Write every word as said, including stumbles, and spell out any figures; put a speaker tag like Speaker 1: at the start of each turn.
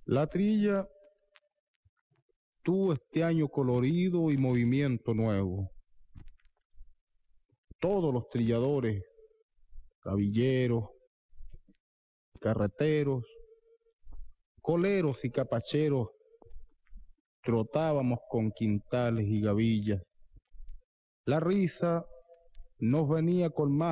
Speaker 1: La trilla tuvo este año colorido y movimiento nuevo. Todos los trilladores, gavilleros, carreteros, coleros y capacheros, trotábamos con quintales y gavillas. La risa nos venía con más